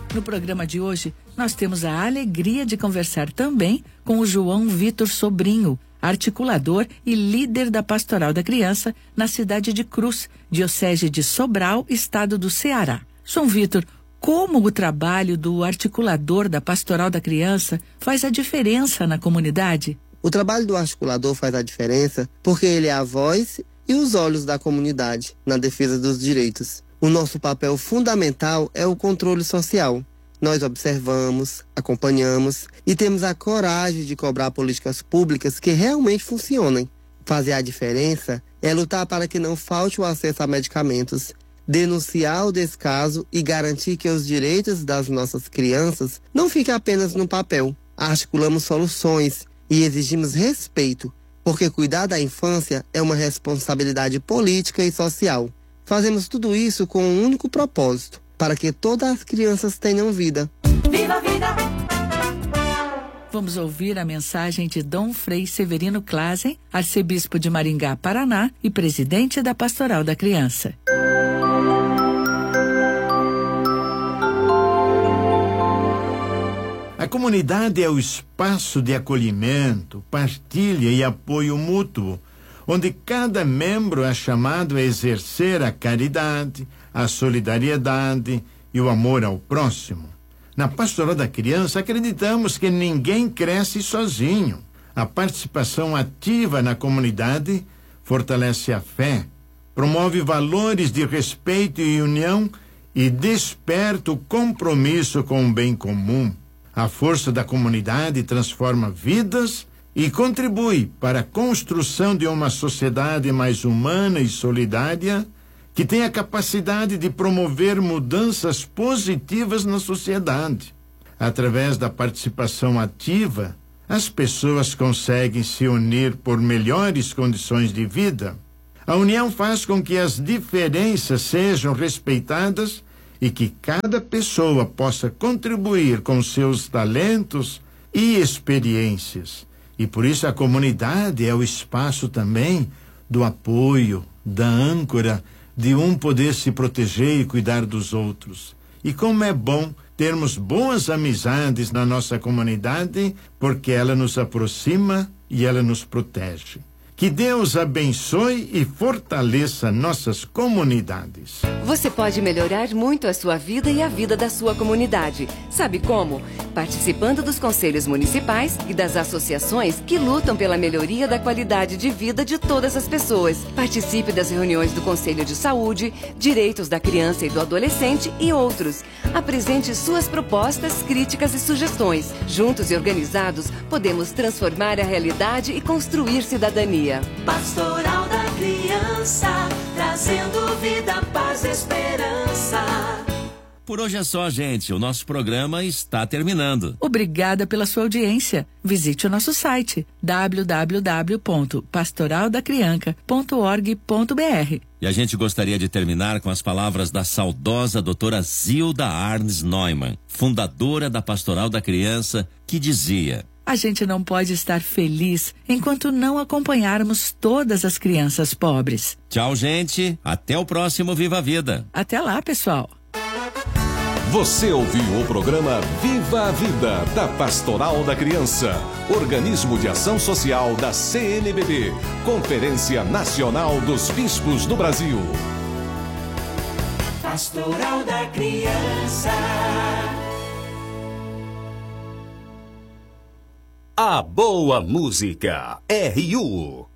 No programa de hoje, nós temos a alegria de conversar também com o João Vitor Sobrinho, articulador e líder da Pastoral da Criança na cidade de Cruz, diocese de Sobral, estado do Ceará. João Vitor, como o trabalho do articulador da Pastoral da Criança faz a diferença na comunidade? O trabalho do articulador faz a diferença porque ele é a voz e os olhos da comunidade na defesa dos direitos. O nosso papel fundamental é o controle social. Nós observamos, acompanhamos e temos a coragem de cobrar políticas públicas que realmente funcionem. Fazer a diferença é lutar para que não falte o acesso a medicamentos, denunciar o descaso e garantir que os direitos das nossas crianças não fiquem apenas no papel. Articulamos soluções e exigimos respeito, porque cuidar da infância é uma responsabilidade política e social. Fazemos tudo isso com um único propósito, para que todas as crianças tenham vida. Viva a vida! Vamos ouvir a mensagem de Dom Frei Severino Clasen, arcebispo de Maringá, Paraná e presidente da Pastoral da Criança. A comunidade é o espaço de acolhimento, partilha e apoio mútuo, onde cada membro é chamado a exercer a caridade, a solidariedade e o amor ao próximo. Na Pastoral da Criança, acreditamos que ninguém cresce sozinho. A participação ativa na comunidade fortalece a fé, promove valores de respeito e união e desperta o compromisso com o bem comum. A força da comunidade transforma vidas e contribui para a construção de uma sociedade mais humana e solidária, que tem a capacidade de promover mudanças positivas na sociedade. Através da participação ativa, as pessoas conseguem se unir por melhores condições de vida. A união faz com que as diferenças sejam respeitadas e que cada pessoa possa contribuir com seus talentos e experiências. E por isso a comunidade é o espaço também do apoio, da âncora, de um poder se proteger e cuidar dos outros. E como é bom termos boas amizades na nossa comunidade, porque ela nos aproxima e ela nos protege. Que Deus abençoe e fortaleça nossas comunidades. Você pode melhorar muito a sua vida e a vida da sua comunidade. Sabe como? Participando dos conselhos municipais e das associações que lutam pela melhoria da qualidade de vida de todas as pessoas. Participe das reuniões do Conselho de Saúde, Direitos da Criança e do Adolescente e outros. Apresente suas propostas, críticas e sugestões. Juntos e organizados, podemos transformar a realidade e construir cidadania. Pastoral da Criança, trazendo vida, paz e esperança. Por hoje é só, gente. O nosso programa está terminando. Obrigada pela sua audiência. Visite o nosso site www.pastoraldacrianca.org.br. E a gente gostaria de terminar com as palavras da saudosa doutora Zilda Arnes Neumann, fundadora da Pastoral da Criança, que dizia: a gente não pode estar feliz enquanto não acompanharmos todas as crianças pobres. Tchau, gente. Até o próximo Viva a Vida. Até lá, pessoal. Você ouviu o programa Viva a Vida, da Pastoral da Criança, organismo de ação social da CNBB, Conferência Nacional dos Bispos do Brasil. Pastoral da Criança. A boa música, RU.